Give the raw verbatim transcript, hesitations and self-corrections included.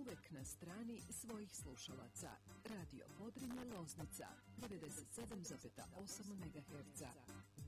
uvek na strani svojih slušalaca. Radio Podrinje Loznica devedeset sedam zarez osam megaherca.